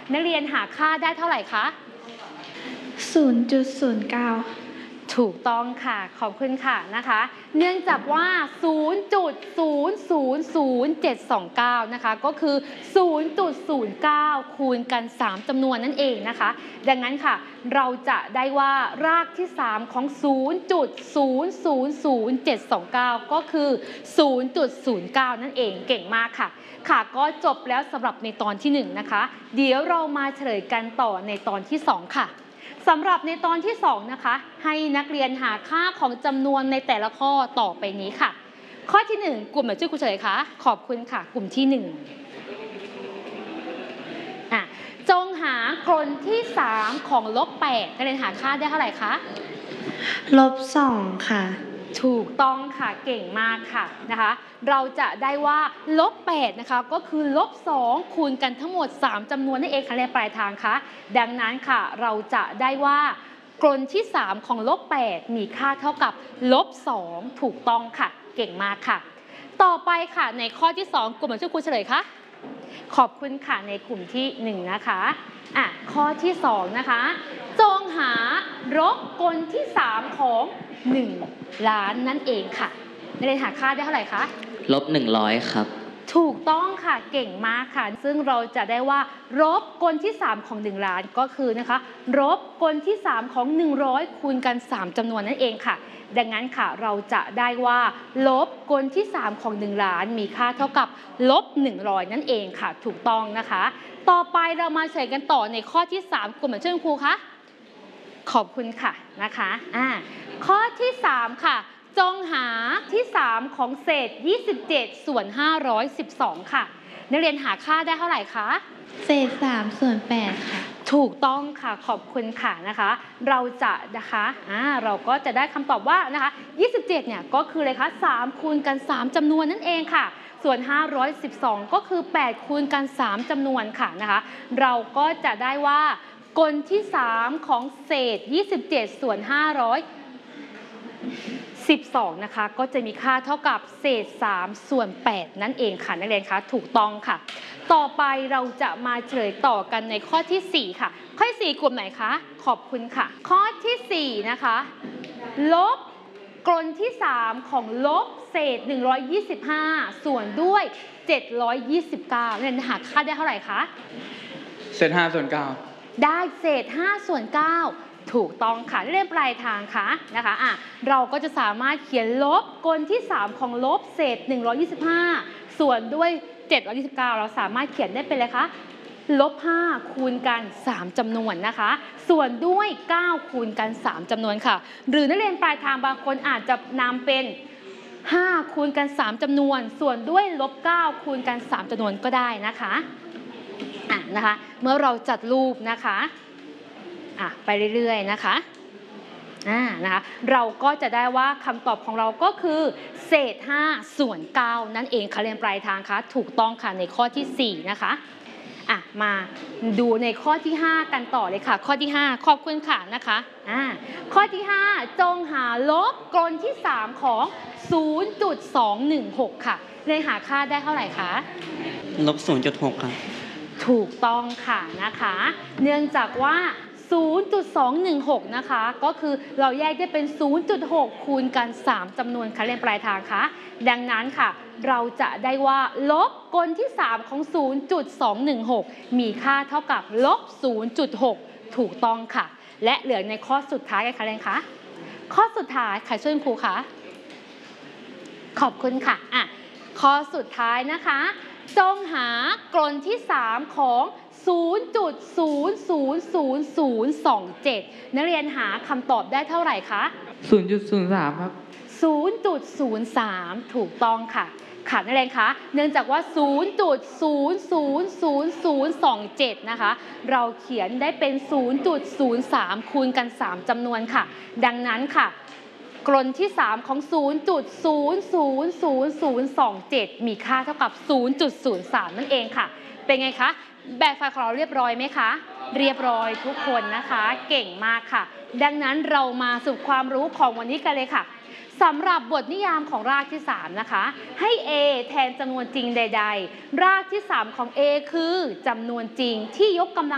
นักเรียนหาค่าได้เท่าไหร่คะ 0.09 ถูกต้องค่ะขอบคุณค่ะนะคะเนื่องจากว่า 0.000729 นะคะก็คือ 0.09 คูณกัน 3 จำนวนนั่นเองนะคะดังนั้นค่ะเราจะได้ว่ารากที่ 3 ของ 0.000729 ก็คือ 0.09 นั่นเองเก่งมากค่ะค่ะก็จบแล้วสำหรับในตอนที่ 1 นะคะเดี๋ยวเรามาเฉลยกันต่อในตอนที่ 2 ค่ะสำหรับในตอนที่ 2 นะคะให้นักเรียนหาค่าของจำนวนในแต่ละข้อต่อไปนี้ค่ะข้อที่ 1 กลุ่มไหนชื่อครูเฉลยคะขอบคุณค่ะกลุ่มที่ 1จงหากลที่ 3 ของลบ 8นักเรียนหาค่าได้เท่าไหร่คะ -2 ค่ะถูกต้องค่ะเก่งมากค่ะนะคะเราจะได้ว่าลบ 8นะคะก็คือลบ 2 คูณกันทั้งหมด 3 จำนวนนั่นเองค่ะในปลายทางค่ะดังนั้นค่ะเราจะได้ว่ากลที่ 3 ของลบ 8 มีค่าเท่ากับลบ 2 ถูกต้องค่ะเก่งมากค่ะต่อไปค่ะในข้อที่ 2 กลุ่มไหนชื่อครูเฉลยคะขอบคุณค่ะในกลุ่มที่ 1 นะคะข้อที่ 2 นะคะจงหารบกลที่ 3 ของ 1 ล้านนั่นเองค่ะนักเรียนหาค่าได้เท่าไหร่คะ -100ครับถูกต้องค่ะเก่งมากค่ะซึ่งเราจะได้ว่ารบกลที่ 3 ของ 1 ล้านก็คือนะคะรบกลที่ 3 ของ 100 คูณกัน 3 จำนวนนั่นเองค่ะดังนั้นค่ะเราจะได้ว่าลบกลที่ 3 ของ 1 ล้านมีค่าเท่ากับลบ100นั่นเองค่ะถูกต้องนะคะต่อไปเรามาเฉลยกันต่อในข้อที่ 3 กลุ่มเหมือนเช่นครูคะขอบคุณค่ะนะคะข้อที่ 3 ค่ะจงหาที่ 3 ของเศษ 27 ส่วน 512 ค่ะนักเรียนหาค่าได้เท่าไหร่คะเศษ 3 ส่วน 8 ค่ะถูกต้องค่ะขอบคุณค่ะนะคะเราจะนะคะเราก็จะได้คำตอบว่านะคะ27เนี่ยก็คือเลยคะ3คูณกัน 3 จำนวนนั่นเองค่ะส่วน512ก็คือ8คูณกัน 3 จำนวนค่ะนะคะเราก็จะได้ว่ากลที่ 3 ของเศษ 27 ส่วน 512นะคะก็จะมีค่าเท่ากับเศษ 3 ส่วน 8 นั่นเองค่ะนักเรียนคะถูกต้องค่ะต่อไปเราจะมาเฉลยต่อกันในข้อที่ 4 ค่ะข้อที่ 4 กลุ่มไหนคะขอบคุณค่ะข้อที่ 4 นะคะลบกลที่ 3 ของลบเศษ 125 ส่วนด้วย 729เนี่ยหาค่าได้เท่าไหร่คะเศษ 5 ส่วน 9 ได้เศษ 5 ส่วน 9ถูกต้องค่ะเรียนปลายทางค่ะนะคะเราก็จะสามารถเขียนลบกลที่ 3 ของลบเศษ 125 ส่วนด้วย 729เราสามารถเขียนได้เป็นเลยคะลบ 5 คูณกัน 3 จำนวนนะคะส่วนด้วย 9 คูณกัน 3 จำนวนค่ะหรือนักเรียนปลายทางบางคนอาจจะนำเป็น 5 คูณกัน 3 จำนวนส่วนด้วยลบ 9 คูณกัน 3 จำนวนก็ได้นะคะนะคะเมื่อเราจัดรูปนะคะไปเรื่อยๆนะคะนะคะเราก็จะได้ว่าคำตอบของเราก็คือเศษ 5 ส่วน 9 นั่นเองค่ะเรียนปลายทางคะถูกต้องค่ะในข้อที่ 4 นะคะมาดูในข้อที่ 5 กันต่อเลยค่ะข้อที่ 5 ขอบคุณค่ะนะคะข้อที่ 5 จงหาลบกลที่ 3 ของ 0.216 ค่ะเลยหาค่าได้เท่าไหร่คะลบ 0.6 ครับถูกต้องค่ะนะคะเนื่องจากว่า 0.216 นะคะก็คือเราแยกได้เป็น 0.6 คูณกัน 3 จำนวนค่ะเรียนปลายทางค่ะดังนั้นค่ะเราจะได้ว่าลบกลที่ 3 ของ 0.216 มีค่าเท่ากับลบ 0.6 ถูกต้องค่ะและเหลือในข้อสุดท้ายกันค่ะเรียนคะข้อสุดท้ายใครช่วยครูคะขอบคุณค่ะข้อสุดท้ายนะคะจงหากลที่ 3 ของ 0.00027 นักเรียนหาคำตอบได้เท่าไหร่คะ 0.03 ครับ 0.03 ถูกต้องค่ะนักเรียนคะเนื่องจากว่า 0.00027 นะคะเราเขียนได้เป็น 0.03 คูณกัน 3 จำนวนค่ะดังนั้นค่ะกลที่ 3 ของ 0.00027 มีค่าเท่ากับ 0.03 นั่นเองค่ะเป็นไงคะแบบไฟล์ของเราเรียบร้อยไหมคะเรียบร้อยทุกคนนะคะเก่งมากค่ะดังนั้นเรามาสรุปความรู้ของวันนี้กันเลยค่ะสำหรับบทนิยามของรากที่ 3 นะคะให้ A แทนจำนวนจริงใดๆรากที่ 3 ของ A คือจำนวนจริงที่ยกกำลัง